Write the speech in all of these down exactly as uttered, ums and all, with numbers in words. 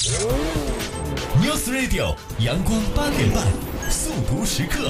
News Radio 阳光八点半速读时刻。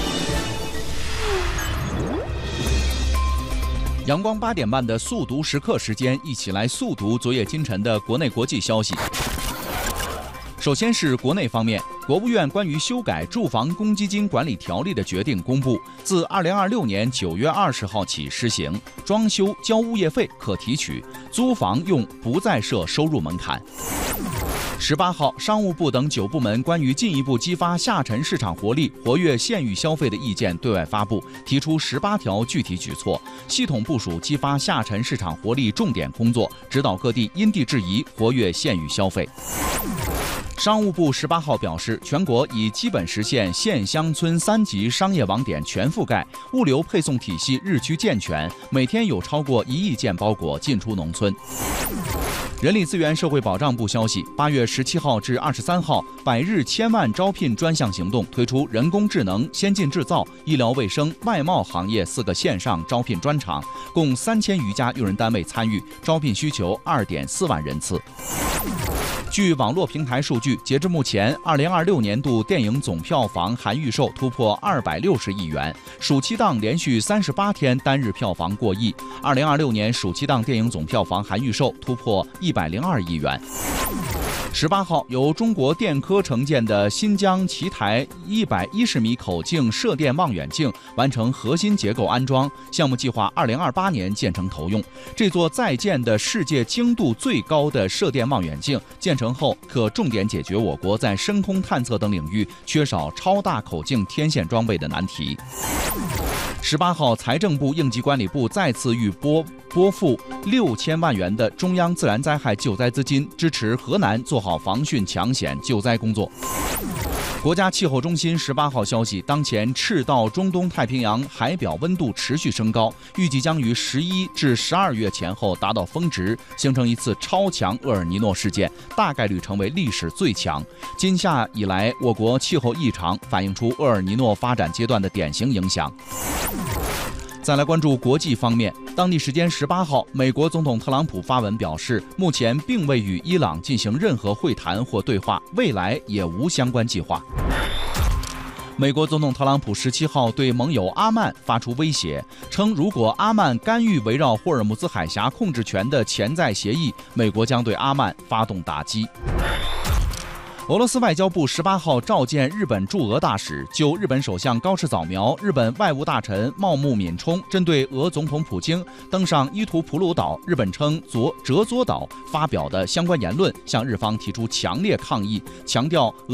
阳光八点半的速读时刻时间，一起来速读昨夜今晨的国内国际消息。首先是国内方面，国务院关于修改住房公积金管理条例的决定公布，自二零二六年九月二十号起施行，装修交物业费可提取，租房用不再设收入门槛。十八号，商务部等九部门关于进一步激发下沉市场活力、活跃县域消费的意见对外发布，提出十八条具体举措，系统部署激发下沉市场活力重点工作，指导各地因地制宜活跃县域消费。商务部十八号表示，全国已基本实现县乡村三级商业网点全覆盖，物流配送体系日趋健全，每天有超过一亿件包裹进出农村。人力资源社会保障部消息，八月十七号至二十三号，百日千万招聘专项行动推出人工智能、先进制造、医疗卫生、外贸行业四个线上招聘专场，共三千余家用人单位参与，招聘需求二点四万人次。据网络平台数据，截至目前，二零二六年度电影总票房含预售突破二百六十亿元，暑期档连续三十八天单日票房过亿。二零二六年暑期档电影总票房含预售突破一百零二亿元。十八号，由中国电科承建的新疆奇台一百一十米口径射电望远镜完成核心结构安装，项目计划二零二八年建成投用。这座在建的世界精度最高的射电望远镜建成后，可重点解决我国在深空探测等领域缺少超大口径天线装备的难题。十八号，财政部应急管理部再次预拨拨付六千万元的中央自然灾害救灾资金，支持河南做好防汛抢险救灾工作。国家气候中心十八号消息，当前赤道中东太平洋海表温度持续升高，预计将于十一至十二月前后达到峰值，形成一次超强厄尔尼诺事件，大概率成为历史最强。今夏以来，我国气候异常反映出厄尔尼诺发展阶段的典型影响。再来关注国际方面，当地时间十八号，美国总统特朗普发文表示，目前并未与伊朗进行任何会谈或对话，未来也无相关计划。美国总统特朗普十七号对盟友阿曼发出威胁，称如果阿曼干预围绕霍尔木兹海峡控制权的潜在协议，美国将对阿曼发动打击。俄罗斯外交部十八号召见日本驻俄大使，就日本首相高市早苗、日本外务大臣茂木敏充针对俄总统普京登上伊图普鲁岛（日本称佐折佐岛）发表的相关言论，向日方提出强烈抗议，强调俄